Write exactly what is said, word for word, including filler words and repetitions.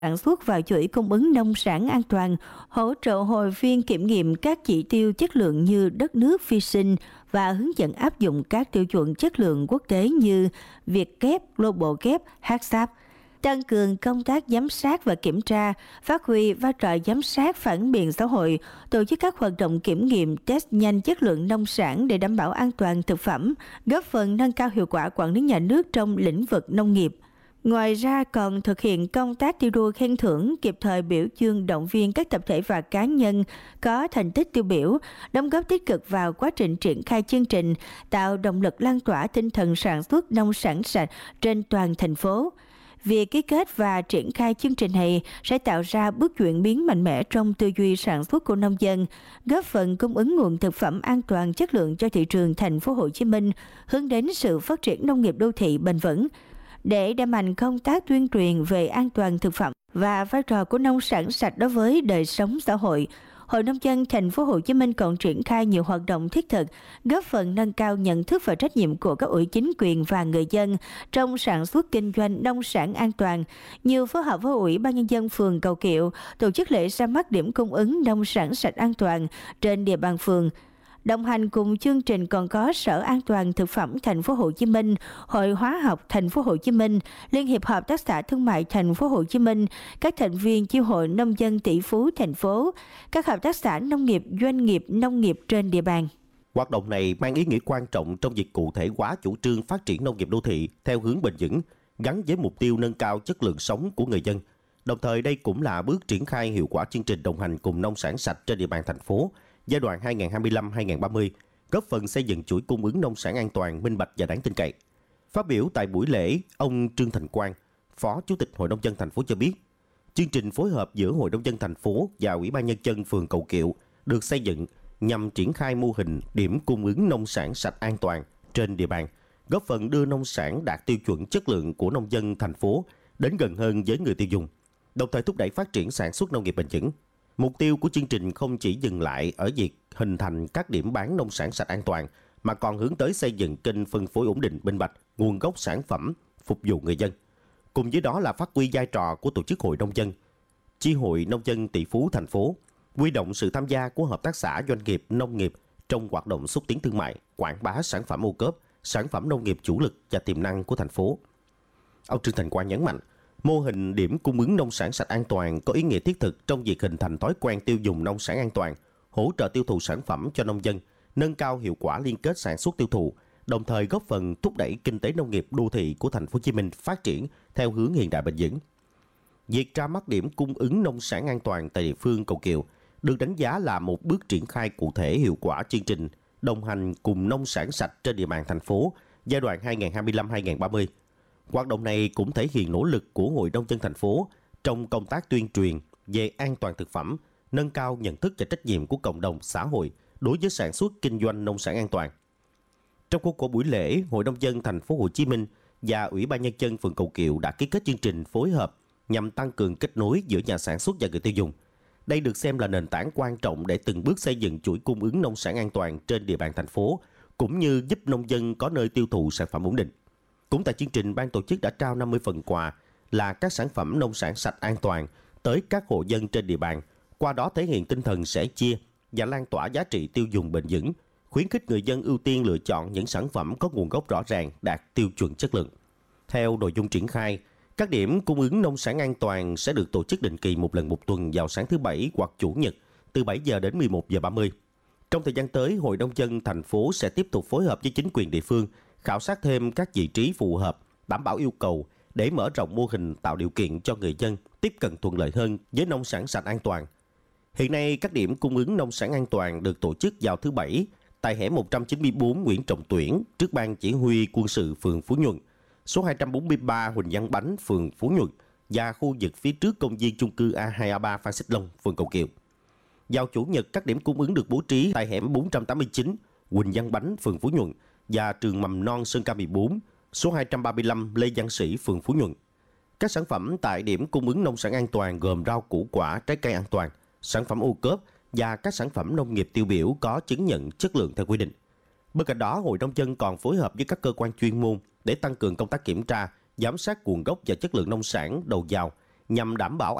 sản xuất vào chuỗi cung ứng nông sản an toàn, hỗ trợ hội viên kiểm nghiệm các chỉ tiêu chất lượng như đất nước vi sinh và hướng dẫn áp dụng các tiêu chuẩn chất lượng quốc tế như Vietgap, Global Gap, hát-sáp. Tăng cường công tác giám sát và kiểm tra, phát huy vai trò giám sát phản biện xã hội, tổ chức các hoạt động kiểm nghiệm test nhanh chất lượng nông sản để đảm bảo an toàn thực phẩm, góp phần nâng cao hiệu quả quản lý nhà nước trong lĩnh vực nông nghiệp. Ngoài ra còn thực hiện công tác thi đua khen thưởng, kịp thời biểu dương động viên các tập thể và cá nhân có thành tích tiêu biểu, đóng góp tích cực vào quá trình triển khai chương trình, tạo động lực lan tỏa tinh thần sản xuất nông sản sạch trên toàn thành phố. Việc ký kết và triển khai chương trình này sẽ tạo ra bước chuyển biến mạnh mẽ trong tư duy sản xuất của nông dân, góp phần cung ứng nguồn thực phẩm an toàn chất lượng cho thị trường thành phố Hồ Chí Minh, hướng đến sự phát triển nông nghiệp đô thị bền vững. Để đẩy mạnh công tác tuyên truyền về an toàn thực phẩm và vai trò của nông sản sạch đối với đời sống xã hội, Hội Nông dân thành phố Hồ Chí Minh còn triển khai nhiều hoạt động thiết thực, góp phần nâng cao nhận thức và trách nhiệm của các ủy chính quyền và người dân trong sản xuất kinh doanh nông sản an toàn. Như phối hợp với Ủy ban Nhân dân phường Cầu Kiệu tổ chức lễ ra mắt điểm cung ứng nông sản sạch an toàn trên địa bàn phường. Đồng hành cùng chương trình còn có Sở An toàn thực phẩm thành phố Hồ Chí Minh, Hội Hóa học thành phố Hồ Chí Minh, Liên hiệp Hợp tác xã Thương mại thành phố Hồ Chí Minh, các thành viên chi hội nông dân tỷ phú thành phố, các hợp tác xã nông nghiệp, doanh nghiệp nông nghiệp trên địa bàn. Hoạt động này mang ý nghĩa quan trọng trong việc cụ thể hóa chủ trương phát triển nông nghiệp đô thị theo hướng bền vững, gắn với mục tiêu nâng cao chất lượng sống của người dân. Đồng thời đây cũng là bước triển khai hiệu quả chương trình đồng hành cùng nông sản sạch trên địa bàn thành phố giai đoạn hai nghìn không trăm hai mươi lăm đến hai nghìn không trăm ba mươi, góp phần xây dựng chuỗi cung ứng nông sản an toàn, minh bạch và đáng tin cậy. Phát biểu tại buổi lễ, ông Trương Thành Quang, Phó Chủ tịch Hội Nông dân thành phố cho biết, chương trình phối hợp giữa Hội Nông dân thành phố và Ủy ban Nhân dân phường Cầu Kiệu được xây dựng nhằm triển khai mô hình điểm cung ứng nông sản sạch an toàn trên địa bàn, góp phần đưa nông sản đạt tiêu chuẩn chất lượng của nông dân thành phố đến gần hơn với người tiêu dùng, đồng thời thúc đẩy phát triển sản xuất nông nghiệp bền vững. Mục tiêu của chương trình không chỉ dừng lại ở việc hình thành các điểm bán nông sản sạch an toàn, mà còn hướng tới xây dựng kênh phân phối ổn định, minh bạch, nguồn gốc sản phẩm phục vụ người dân. Cùng với đó là phát huy vai trò của tổ chức hội nông dân, chi hội nông dân tỷ phú thành phố, huy động sự tham gia của hợp tác xã doanh nghiệp nông nghiệp trong hoạt động xúc tiến thương mại, quảng bá sản phẩm ô cốp, sản phẩm nông nghiệp chủ lực và tiềm năng của thành phố. Ông Trương Thành Quang nhấn mạnh, mô hình điểm cung ứng nông sản sạch an toàn có ý nghĩa thiết thực trong việc hình thành thói quen tiêu dùng nông sản an toàn, hỗ trợ tiêu thụ sản phẩm cho nông dân, nâng cao hiệu quả liên kết sản xuất tiêu thụ, đồng thời góp phần thúc đẩy kinh tế nông nghiệp đô thị của thành phố Hồ Chí Minh phát triển theo hướng hiện đại bền vững. Việc ra mắt điểm cung ứng nông sản an toàn tại địa phương Cầu Kiệu được đánh giá là một bước triển khai cụ thể hiệu quả chương trình đồng hành cùng nông sản sạch trên địa bàn thành phố giai đoạn hai nghìn không trăm hai mươi lăm đến hai nghìn không trăm ba mươi. Hoạt động này cũng thể hiện nỗ lực của Hội Nông dân thành phố trong công tác tuyên truyền về an toàn thực phẩm, nâng cao nhận thức và trách nhiệm của cộng đồng xã hội đối với sản xuất kinh doanh nông sản an toàn. Trong khuôn khổ buổi lễ, Hội Nông dân thành phố Hồ Chí Minh và Ủy ban Nhân dân phường Cầu Kiệu đã ký kết chương trình phối hợp nhằm tăng cường kết nối giữa nhà sản xuất và người tiêu dùng. Đây được xem là nền tảng quan trọng để từng bước xây dựng chuỗi cung ứng nông sản an toàn trên địa bàn thành phố, cũng như giúp nông dân có nơi tiêu thụ sản phẩm ổn định. Cũng tại chương trình, ban tổ chức đã trao năm mươi phần quà là các sản phẩm nông sản sạch an toàn tới các hộ dân trên địa bàn, qua đó thể hiện tinh thần sẻ chia và lan tỏa giá trị tiêu dùng bền vững, khuyến khích người dân ưu tiên lựa chọn những sản phẩm có nguồn gốc rõ ràng, đạt tiêu chuẩn chất lượng. Theo nội dung triển khai, các điểm cung ứng nông sản an toàn sẽ được tổ chức định kỳ một lần một tuần vào sáng thứ Bảy hoặc Chủ nhật từ bảy giờ đến mười một giờ ba mươi. Trong thời gian tới, Hội Nông dân thành phố sẽ tiếp tục phối hợp với chính quyền địa phương khảo sát thêm các vị trí phù hợp, đảm bảo yêu cầu để mở rộng mô hình, tạo điều kiện cho người dân tiếp cận thuận lợi hơn với nông sản sạch an toàn. Hiện nay, các điểm cung ứng nông sản an toàn được tổ chức vào thứ Bảy tại hẻm một trăm chín mươi tư Nguyễn Trọng Tuyển, trước Ban Chỉ huy Quân sự phường Phú Nhuận, số hai trăm bốn mươi ba Huỳnh Văn Bánh, phường Phú Nhuận và khu vực phía trước công viên chung cư A hai A ba Phan Xích Long, phường Cầu Kiệu. Vào Chủ nhật, các điểm cung ứng được bố trí tại hẻm bốn trăm tám mươi chín Huỳnh Văn Bánh, phường Phú Nhuận và trường mầm non Sơn Ca mười bốn, số hai trăm ba mươi lăm Lê Văn Sĩ, phường Phú Nhuận. Các sản phẩm tại điểm cung ứng nông sản an toàn gồm rau củ quả, trái cây an toàn, sản phẩm ô cốp và các sản phẩm nông nghiệp tiêu biểu có chứng nhận chất lượng theo quy định. Bên cạnh đó, Hội Nông dân còn phối hợp với các cơ quan chuyên môn để tăng cường công tác kiểm tra, giám sát nguồn gốc và chất lượng nông sản đầu vào nhằm đảm bảo